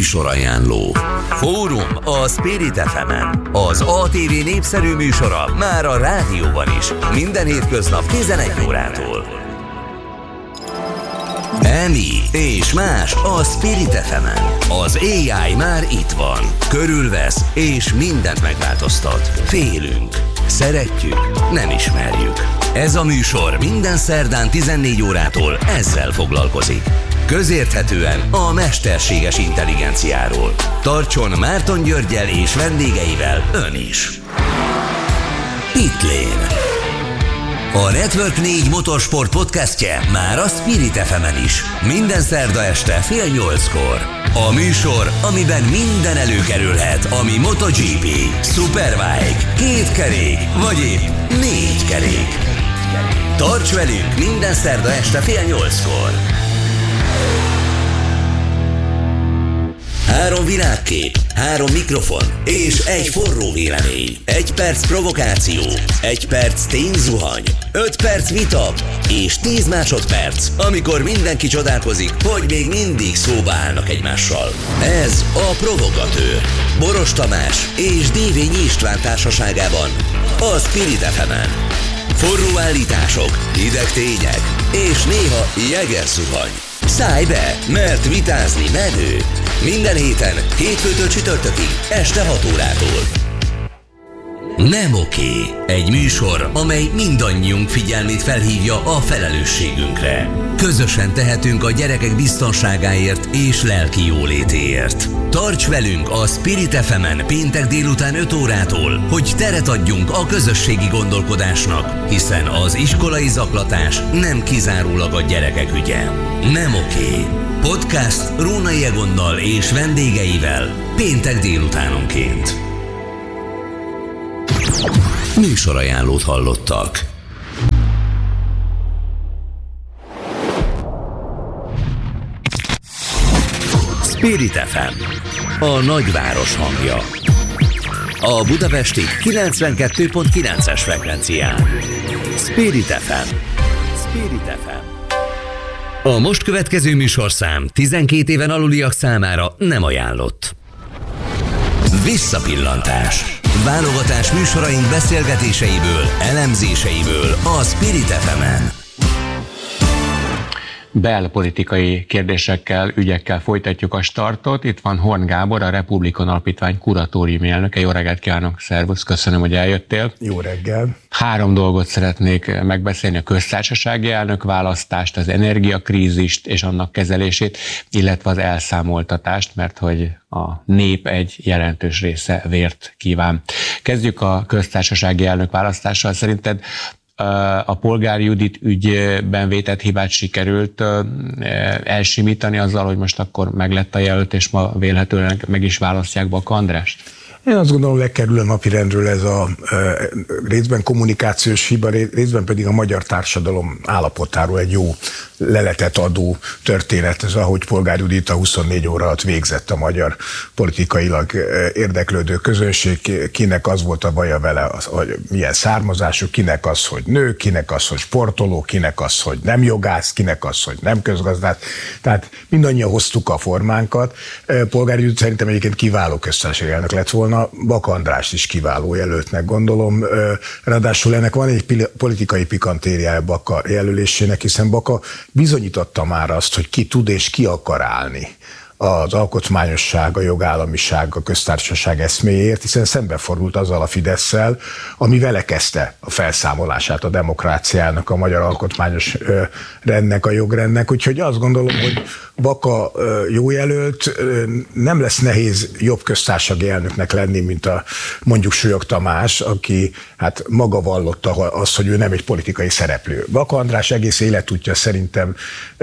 Műsorajánló. Fórum a Spirit FM-en. Az ATV népszerű műsora már a rádióban is. Minden hétköznap 11 órától. Emi és más a Spirit FM-en. Az AI már itt van. Körülvesz és mindent megváltoztat. Félünk. Szeretjük, nem ismerjük. Ez a műsor minden szerdán 14 órától ezzel foglalkozik. Közérthetően a mesterséges intelligenciáról. Tartson Márton Györggyel és vendégeivel ön is. Pitlane. A Network 4 motorsport podcastje már a Spirit FM-en is. Minden szerda este 7:30-kor. A műsor, amiben minden előkerülhet, ami MotoGP, Superbike, kétkerék, vagy épp 4 kerék. Tarts velünk minden szerda este 7:30-kor. 3 világkép, 3 mikrofon és egy forró vélemény. 1 perc provokáció, 1 perc tényzuhany, 5 perc vita és 10 másodperc, amikor mindenki csodálkozik, hogy még mindig szóba állnak egymással. Ez a Provogatőr. Boros Tamás és Dévényi István társaságában a Spirit FM-en. Forró állítások, hideg tények és néha jeges zuhany. Szállj be, mert vitázni menő. Minden héten, hétfőtől csütörtökig, este 6 órától. Nem oké. Egy műsor, amely mindannyiunk figyelmét felhívja a felelősségünkre. Közösen tehetünk a gyerekek biztonságáért és lelki jólétéért. Tarts velünk a Spirit FM-en péntek délután 5 órától, hogy teret adjunk a közösségi gondolkodásnak, hiszen az iskolai zaklatás nem kizárólag a gyerekek ügye. Nem oké. Podcast Rónai Egonnal és vendégeivel péntek délutánonként. Műsorajánlót hallottak. Spirit FM, a nagyváros hangja. A budapesti 92.9-es frekvencián. Spirit FM. Spirit FM. A most következő műsorszám 12 éven aluliak számára nem ajánlott. Visszapillantás. Válogatás műsoraink beszélgetéseiből, elemzéseiből a Spirit FM-en. Belpolitikai kérdésekkel, ügyekkel folytatjuk a startot. Itt van Horn Gábor, a Republikon Alapítvány kuratóriumi elnöke. Jó reggelt kívánok, szervusz, köszönöm, hogy eljöttél. Jó reggel. 3 dolgot szeretnék megbeszélni: a köztársasági elnökválasztást, az energiakrízist és annak kezelését, illetve az elszámoltatást, mert hogy a nép egy jelentős része vért kíván. Kezdjük a köztársasági elnökválasztással. Szerinted a Polgár Judit ügyben vétett hibát sikerült elsimítani azzal, hogy most akkor meglett a jelölt, és ma vélhetően meg is választják Baka Andrást? Én azt gondolom, lekerül a napirendről ez a részben kommunikációs hiba, részben pedig a magyar társadalom állapotáról egy jó leletet adó történet. Ez, ahogy Polgár Judit a 24 óra alatt végzett a magyar politikailag érdeklődő közönség, kinek az volt a baja vele, hogy milyen származású, kinek az, hogy nő, kinek az, hogy sportoló, kinek az, hogy nem jogász, kinek az, hogy nem közgazdász. Tehát mindannyian hoztuk a formánkat. Polgár Judit szerintem egyébként kiváló köztársasági elnök lett volna, Baka Andrást is kiváló jelöltnek gondolom. Ráadásul ennek van egy politikai pikantériája Baka jelölésének, hiszen Baka bizonyította már azt, hogy ki tud és ki akar állni az alkotmányosság, a jogállamiság, a köztársaság eszméért, hiszen szembefordult azzal a Fidesszel, ami vele kezdte a felszámolását a demokráciának, a magyar alkotmányos rendnek, a jogrendnek. Úgyhogy azt gondolom, hogy Baka jó jelölt, nem lesz nehéz jobb köztársasági elnöknek lenni, mint a mondjuk Súlyog Tamás, aki hát maga vallotta azt, hogy ő nem egy politikai szereplő. Baka András egész életútja szerintem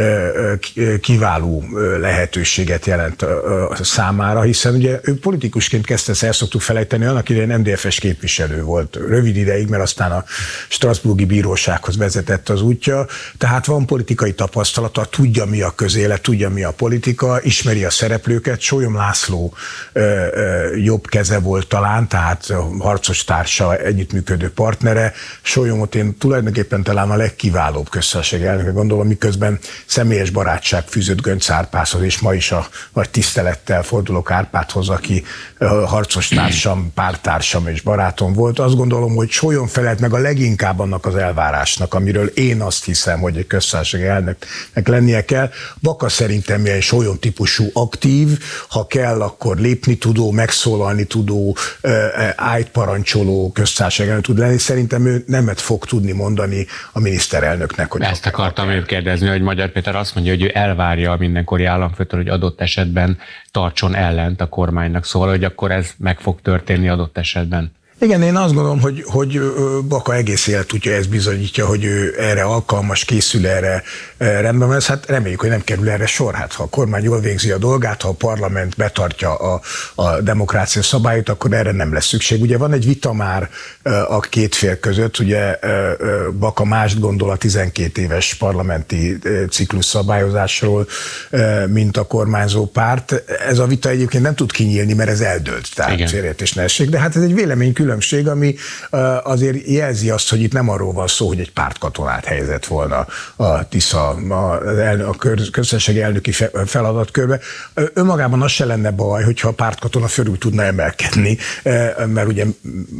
kiváló lehetőséget jelent számára, hiszen ugye ő politikusként kezdte, ezt el szoktuk felejteni, annak idején MDF-es képviselő volt rövid ideig, mert aztán a Strasbourgi Bírósághoz vezetett az útja, tehát van politikai tapasztalata, tudja mi a közélet, tudja mi a politika, ismeri a szereplőket. Sólyom László jobb keze volt talán, tehát harcos társa, együttműködő partnere. Sólyomot én tulajdonképpen talán a legkiválóbb köztársasági elnöke gondolom, miközben személyes barátság fűzött Göncz Árpádhoz, és ma is a nagy tisztelettel fordulok Árpádhoz, aki harcos társam, pártársam és barátom volt. Azt gondolom, hogy Sólyom felelt meg a leginkább annak az elvárásnak, amiről én azt hiszem, hogy egy köztársasági elnöknek lennie kell. Baka szerintem egy Sólyom típusú aktív, ha kell, akkor lépni tudó, megszólalni tudó, ájtparancsoló köztársasági elnök tud lenni. Szerintem ő nemet fog tudni mondani a miniszterelnöknek. Hogy ezt akartam én kérdezni, hogy Magyar Péter azt mondja, hogy ő elvárja a mindenkori államfőtől, hogy adott esetben tartson ellent a kormánynak. Szóval, hogy akkor ez meg fog történni adott esetben. Igen, én azt gondolom, hogy Baka egész életútja ezt bizonyítja, hogy ő erre alkalmas, készül erre, rendben van. Hát reméljük, hogy nem kerül erre sor. Hát ha a kormány jól végzi a dolgát, ha a parlament betartja a demokrácia szabályot, akkor erre nem lesz szükség. Ugye van egy vita már a két fél között, ugye Baka mást gondol a 12 éves parlamenti ciklus szabályozásról, mint a kormányzó párt. Ez a vita egyébként nem tud kinyílni, mert ez eldőlt. Tehát félreértés ne essék, de hát ez egy véleménykülönbség, ami azért jelzi azt, hogy itt nem arról van szó, hogy egy pártkatonát helyezett volna a Tisza a köztársasági elnöki feladatkörbe. Önmagában az se lenne baj, hogyha a pártkatona fölül tudna emelkedni, mert ugye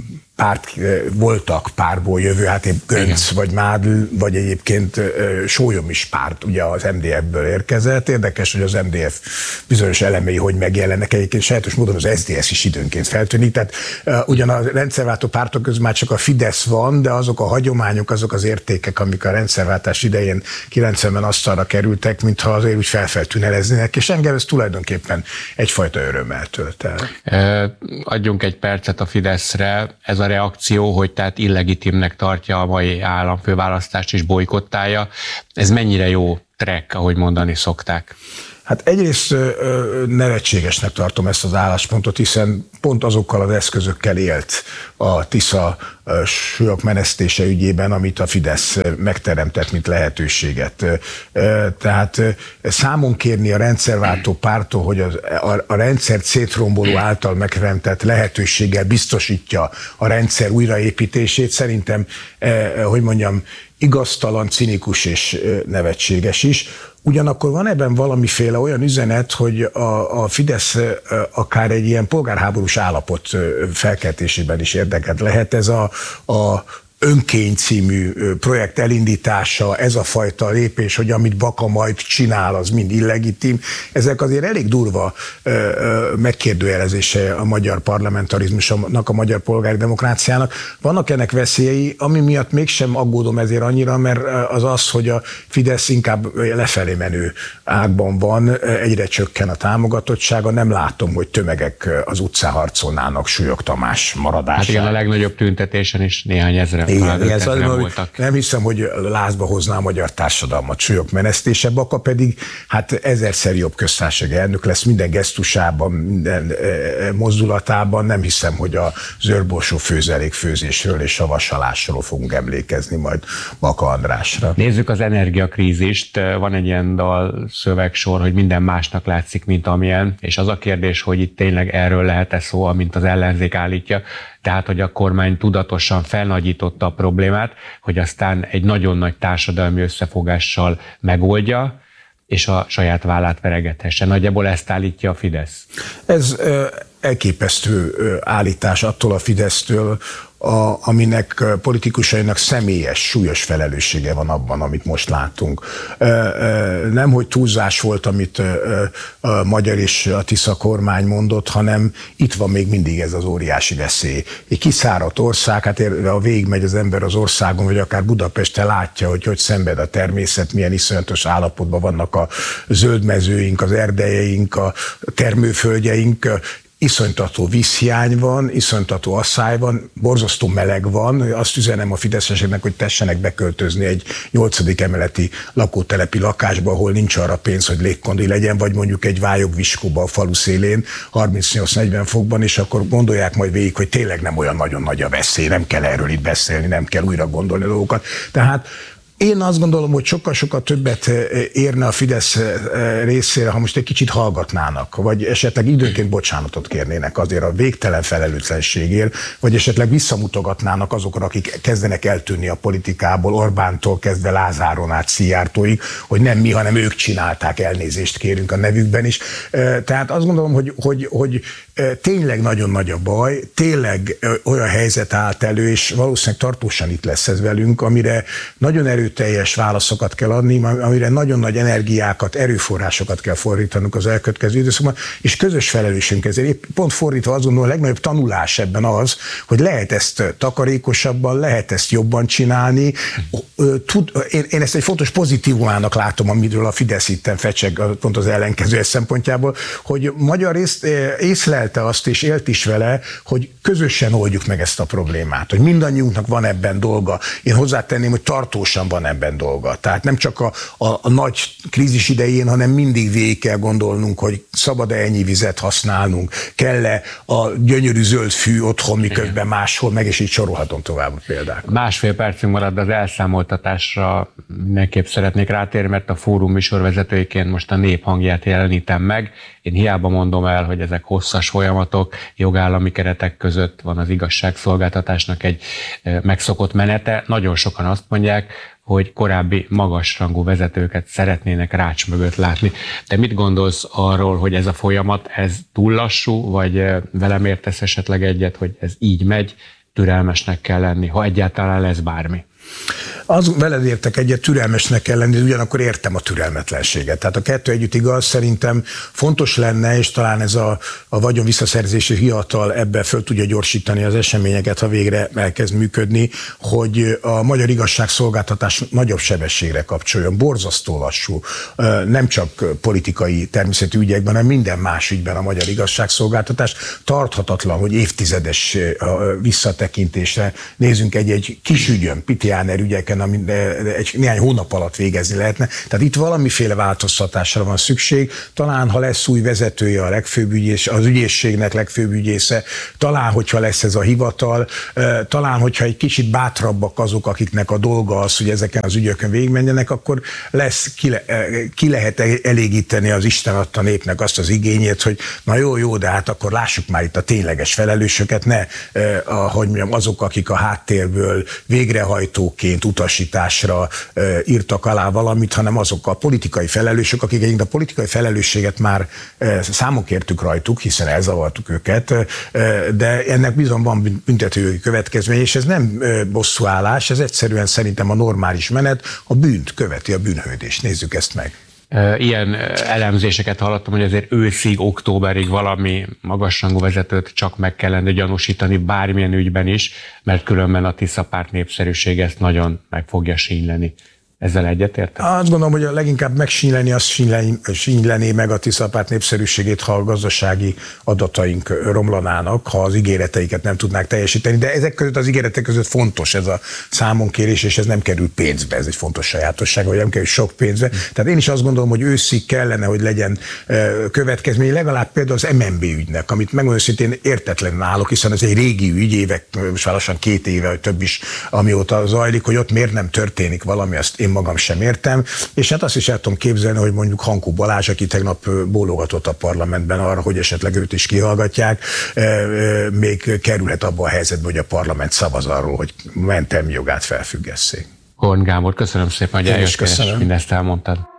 voltak párból jövő, hát épp Gönc, vagy Mádl, vagy egyébként Sólyom is párt, ugye az MDF-ből érkezett. Érdekes, hogy az MDF bizonyos elemei hogy megjelennek, egyébként sajátos módon az SZDSZ is időnként feltűnik, tehát ugyan a rendszerváltó pártok közül már csak a Fidesz van, de azok a hagyományok, azok az értékek, amik a rendszerváltás idején 90-ben asztalra kerültek, mintha azért úgy feltűneleznének, és engem ez tulajdonképpen egyfajta örömmel tölt el. Adjunk egy percet a Fideszre. Ez a reakció, hogy tehát illegitimnek tartja a mai államfőválasztást és bojkottálja. Ez mennyire jó track, ahogy mondani szokták? Hát egyrészt nevetségesnek tartom ezt az álláspontot, hiszen pont azokkal az eszközökkel élt a Tisza súlyok menesztése ügyében, amit a Fidesz megteremtett, mint lehetőséget. Tehát számon kérni a rendszerváltó pártól, hogy a rendszert szétromboló által megteremtett lehetőséggel biztosítja a rendszer újraépítését, szerintem, hogy mondjam, igaztalan, cinikus és nevetséges is. Ugyanakkor van ebben valamiféle olyan üzenet, hogy a Fidesz akár egy ilyen polgárháborús állapot felkeltésében is érdekelt lehet. Ez a Önkény című projekt elindítása, ez a fajta lépés, hogy amit Baka majd csinál, az mind illegitim. Ezek azért elég durva megkérdőjelezése a magyar parlamentarizmusnak, a magyar polgári demokráciának. Vannak ennek veszélyei, ami miatt mégsem aggódom ezért annyira, mert az, hogy a Fidesz inkább lefelé menő ágban van, egyre csökken a támogatottsága, nem látom, hogy tömegek az utcán harcolnának Súlyog Tamás maradását. Hát igen, a legnagyobb tüntetésen is néhány ezre. Igen, nem hiszem, hogy lázba hozná a magyar társadalmat Súlyog menesztése. Baka pedig hát ezerszer jobb köztársasági elnök lesz, minden gesztusában, minden mozdulatában. Nem hiszem, hogy a zörbósó főzelékfőzésről és a vasalásról fogunk emlékezni majd Baka Andrásra. Nézzük az energiakrízist. Van egy ilyen dal szövegsor, hogy minden másnak látszik, mint amilyen, és az a kérdés, hogy itt tényleg erről lehet-e szó, amint az ellenzék állítja. Tehát, hogy a kormány tudatosan felnagyította a problémát, hogy aztán egy nagyon nagy társadalmi összefogással megoldja, és a saját vállát veregethesse. Nagyjából ezt állítja a Fidesz. Ez elképesztő állítás attól a Fidesztől, aminek politikusainak személyes, súlyos felelőssége van abban, amit most látunk. Nem, hogy túlzás volt, amit a magyar és a Tisza kormány mondott, hanem itt van még mindig ez az óriási veszély. Egy kiszáradt ország, hát ha végigmegy az ember az országon, vagy akár Budapesten látja, hogy szenved a természet, milyen iszonyatos állapotban vannak a zöldmezőink, az erdejeink, a termőföldjeink, iszonytató vízhiány van, iszonytató asszály van, borzasztó meleg van. Azt üzenem a fideszeseknek, hogy tessenek beköltözni egy 8. emeleti lakótelepi lakásba, ahol nincs arra pénz, hogy légkondi legyen, vagy mondjuk egy vályogviskóba a falu szélén 38-40 fokban, és akkor gondolják majd végig, hogy tényleg nem olyan nagyon nagy a veszély, nem kell erről itt beszélni, nem kell újra gondolni a dolgokat. Tehát Én azt gondolom, hogy sokkal-sokkal többet érne a Fidesz részére, ha most egy kicsit hallgatnának, vagy esetleg időnként bocsánatot kérnének azért a végtelen felelőtlenségért, vagy esetleg visszamutogatnának azokra, akik kezdenek eltűnni a politikából, Orbántól kezdve Lázáron át Szijjártóig, hogy nem mi, hanem ők csinálták, elnézést kérünk a nevükben is. Tehát azt gondolom, hogy tényleg nagyon nagy a baj, tényleg olyan helyzet állt elő, és valószínűleg tartósan itt lesz ez velünk, amire nagyon erőteljes válaszokat kell adni, amire nagyon nagy energiákat, erőforrásokat kell fordítanunk az elkövetkező időszakban, és közös felelősségünk ezért. Épp pont fordítva azt gondolom, a legnagyobb tanulás ebben az, hogy lehet ezt takarékosabban, lehet ezt jobban csinálni. Én ezt egy fontos pozitívumának látom, amiről a Fidesz itten fecseg, pont az ellenkező szempontjából, hogy magyar részt észlelte azt, és élt is vele, hogy közösen oldjuk meg ezt a problémát, hogy mindannyiunknak van ebben dolga. Én hozzátenném, hogy tartósan van ebben dolga. Tehát nem csak a nagy krízis idején, hanem mindig végig kell gondolnunk, hogy szabad-e ennyi vizet használnunk, kell-e a gyönyörű zöld fű otthon, miközben máshol, meg és így sorolhatom tovább példákat. Másfél percünk marad, az elszámoltatásra mindenképp szeretnék rátérni, mert a fórum műsorvezetőiként most a nép hangját jelenítem meg. Én hiába mondom el, hogy ezek hosszas folyamatok, jogállami keretek között van az igazságszolgáltatásnak egy megszokott menete. Nagyon sokan azt mondják, hogy korábbi magasrangú vezetőket szeretnének rács mögött látni. Te mit gondolsz arról, hogy ez a folyamat, ez túl lassú, vagy velem értesz esetleg egyet, hogy ez így megy, türelmesnek kell lenni, ha egyáltalán lesz bármi? Veled értek egyet, türelmesnek kell lenni, ugyanakkor értem a türelmetlenséget. Tehát a kettő együtt igaz, szerintem fontos lenne, és talán ez a vagyon visszaszerzési hivatal ebben föl tudja gyorsítani az eseményeket, ha végre elkezd működni, hogy a magyar igazságszolgáltatás nagyobb sebességre kapcsoljon. Borzasztó lassú, nem csak politikai természetű ügyekben, hanem minden más ügyben a magyar igazságszolgáltatás. Tarthatatlan, hogy évtizedes visszatekintésre nézzünk egy kis ügyön, Piti Áner ügyeken, amit néhány hónap alatt végezni lehetne. Tehát itt valamiféle változtatásra van szükség. Talán, ha lesz új vezetője a legfőbb ügyész, az ügyészségnek legfőbb ügyésze, talán, hogyha lesz ez a hivatal, talán, hogyha egy kicsit bátrabbak azok, akiknek a dolga az, hogy ezeken az ügyökön végigmenjenek, akkor lesz, ki lehet elégíteni az Isten adta népnek azt az igényét, hogy na jó, de hát akkor lássuk már itt a tényleges felelősöket, ne hogy mondjam, azok, akik a háttérből végrehajtóként, utasításra írtak alá valamit, hanem azok a politikai felelősök, akik egyébként a politikai felelősséget már számon kértük rajtuk, hiszen elzavartuk őket, de ennek bizony van büntetőjogi következmény, és ez nem bosszúállás, ez egyszerűen szerintem a normális menet, a bűnt követi, a bűnhődést. Nézzük ezt meg. Ilyen elemzéseket hallottam, hogy azért őszig, októberig valami magasrangú vezetőt csak meg kellene gyanúsítani bármilyen ügyben is, mert különben a Tisza párt népszerűség ezt nagyon meg fogja sínyleni. Ezzel egyetértek? Azt gondolom, hogy a leginkább megsínyleni, azt sínyleni meg a Tisza párt népszerűségét, ha a gazdasági adataink romlanának, ha az ígéreteiket nem tudnák teljesíteni, de ezek között az ígéretek között fontos ez a számonkérés, és ez nem kerül pénzbe, ez egy fontos sajátosság, hogy nem kerül sok pénzbe. Tehát én is azt gondolom, hogy őszig kellene, hogy legyen következmény, legalább például az MNB ügynek, amit megmondom szintén értetlenül állok, hiszen ez egy régi ügy, évek, most már lassan 2 éve, vagy több is, amióta zajlik, hogy ott miért nem történik valami, azt én magam sem értem, és hát azt is el tudom képzelni, hogy mondjuk Hankó Balázs, aki tegnap bólogatott a parlamentben arra, hogy esetleg őt is kihallgatják, még kerülhet abba a helyzetbe, hogy a parlament szavaz arról, hogy mentelmi jogát felfüggesszék. Horn Gábor, köszönöm szépen, hogy eljöttél, és mindezt elmondtad.